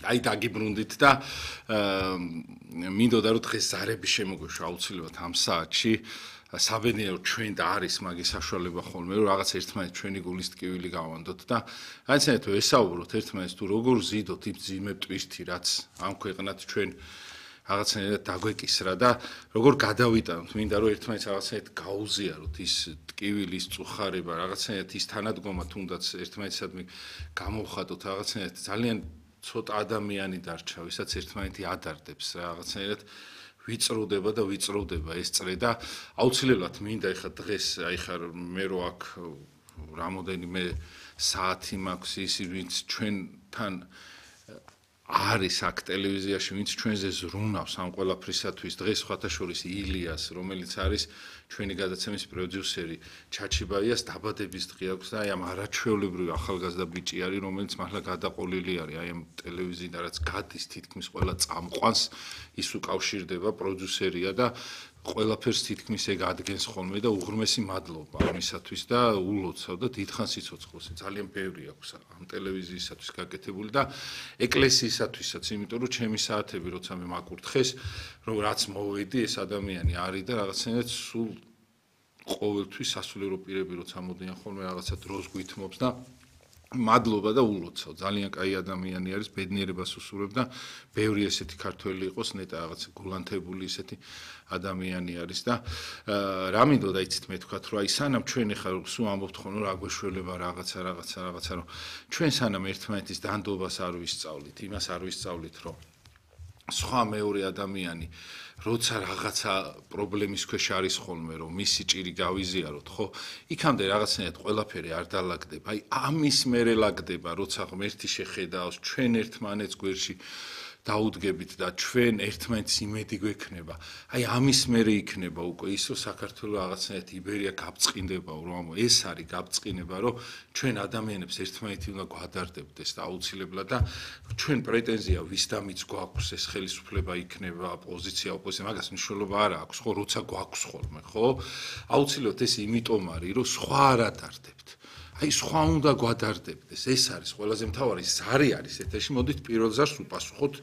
აი დაგიბრუნდით და მინდოდა რომ დღეს ზარები შემოგვეშვა აუცილებლად ამ საათში საბედნიეროდ ჩვენ და არის მაგის საშუალება ხოლმე რომ რაღაც ერთმანეთს ჩვენი გულის ტკივილი გავანდოთ და აიცანეთ ვესაუბროთ ერთმანეთს თუ როგორ ზიდოთ იმ ძიმე ტვირთი რაც ამ ქვეყნად ჩვენ რაღაცნაირად დაგვეკისრა და როგორ გადავიტანოთ მინდა რომ ერთმანეთს რაღაცნაირად გაუზიაროთ ის ტკივილის წუხარება რაღაცნაირად ის თანადგომა თუნდაც ერთმანეთსადმი გამოვხატოთ რაღაცნაირად ძალიან ცოტა ადამიანი დარჩა, ვისაც ერთმანეთი ადარდებს რაღაცნაირად ვიწროვდება და ვიწროვდება ეს წრე და აუცილებლად მინდა ეხლა დღეს აი ხარ მე რო აქ რამოდენიმე საათი მაქვს ის ვინც ჩვენთან არის აქ ტელევიზიაში ვინც ჩვენზე ზრუნავს ამ ყველაფრისათვის დღეს ხათაშორის ილიას რომელიც არის ჩვენი გადაცემის პროდიუსერი ჩაჩიბაიას დაბადების დღე აქვს და აი ამ არაჩვეულებრივი ახალგაზრდა ბიჭი არის რომელიც მართლა გადაყოლილი არის აი ამ ტელევიზიიდან რაც გადის თითქმის ყველა წამყვანს ის უკავშირდება პროდიუსერია და ყველაფერს თითქმის ეგ ადგენს ხოლმე და უღრმესი მადლობა ამისათვის და ულოცავ და დიდხანს სიცოცხლეს ძალიან ბევრი აქვს ამ ტელევიზიისათვის გაკეთებული და ეკლესიისათვისაც იმიტომ რომ ჩემი საათები როცა მე მაკურთხეს რომ რაც მოვედი ეს ადამიანი არის და რაღაცნაირად სულ ყოველთვის სასულიერო პირები როცა მოდიან ხოლმე რაღაცა დროს გვითმობს და მადლობა და ულოცავ ძალიან კაი ადამიანი არის ბედნიერებას უსურვებ და ბევრი ესეთი ქართველი იყოს ნეტა რაღაც გულანთებული ესეთი ადამიანი არის და რა მინდოდა იცით მე თქვათ რომ აი სანამ ჩვენ ახლა სულ ამბობთ ხოლმე რა გვეშველება რაღაცა რომ ჩვენ სანამ ერთმანეთის დანდობას არ ვისწავლით იმას არ ვისწავლით რომ სხვა მეორე ადამიანი როცა რაღაცა პრობლემის ქვეშ არის ხოლმე რომ მისი ჭირი გავიზიაროთ ხო იქამდე რაღაცნაირად ყველაფერი არ დალაგდება აი ამის მერე ლაგდება როცა ღმერთი შეხედავს ჩვენ ერთმანეთს გვერდში დაუდგებით და ჩვენ ერთმანეთს იმედი გვექნება აი ამის მერე იქნება უკვე ის რომ საქართველოს რაღაცნაირად იბერია გაბწყინდება რომ ეს არის გაბწყინება რომ ჩვენ ადამიანებს ერთმანეთი უნდა გვადარდებდეს და აუცილებლად და ჩვენ პრეტენზია ვისდამიც გვაქვს ეს ხელისუფლება იქნება პოზიცია ოპოზიცია მაგას მნიშვნელობა არ აქვს ხო როცა გვაქვს ხოლმე ხო აუცილებლად ეს იმიტომ არის რომ სხვა არ ადარდებთ აი სხვა უნდა გვადარდებდეს ეს არის ყველაზე მთავარი ზარი არის ეთერში მოდით პირველ ზარს უპასუხოთ